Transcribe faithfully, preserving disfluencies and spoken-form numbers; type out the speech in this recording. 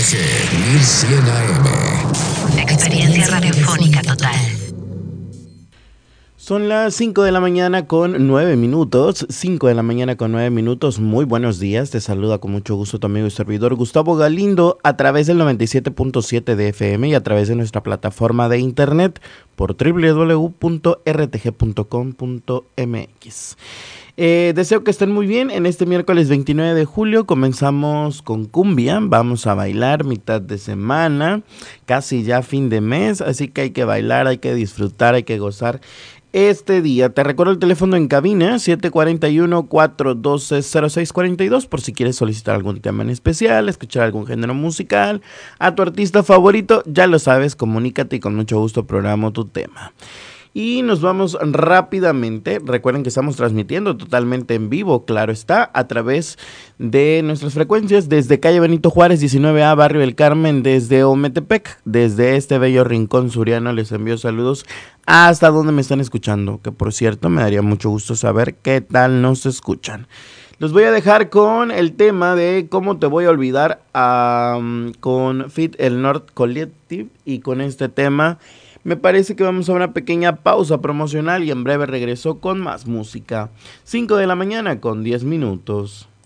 G mil cien A M. Experiencia radiofónica total. Son las cinco de la mañana con nueve minutos, cinco de la mañana con nueve minutos, muy buenos días, te saluda con mucho gusto tu amigo y servidor Gustavo Galindo a través del noventa y siete punto siete de F M y a través de nuestra plataforma de internet por doble u doble u doble u punto r t g punto com punto m x. Eh, deseo que estén muy bien. En este miércoles veintinueve de julio comenzamos con cumbia, vamos a bailar mitad de semana, casi ya fin de mes, así que hay que bailar, hay que disfrutar, hay que gozar este día. Te recuerdo el teléfono en cabina siete cuatro uno, cuatro uno dos, cero seis cuatro dos por si quieres solicitar algún tema en especial, escuchar algún género musical, a tu artista favorito, ya lo sabes, comunícate y con mucho gusto programo tu tema. Y nos vamos rápidamente. Recuerden que estamos transmitiendo totalmente en vivo, claro está, a través de nuestras frecuencias desde calle Benito Juárez diecinueve A, Barrio del Carmen, desde Ometepec, desde este bello rincón suriano. Les envío saludos hasta donde me están escuchando, que por cierto me daría mucho gusto saber qué tal nos escuchan. Los voy a dejar con el tema de Cómo te voy a olvidar, um, con Fit el North Collective, y con este tema me parece que vamos a una pequeña pausa promocional y en breve regreso con más música. cinco de la mañana con diez minutos.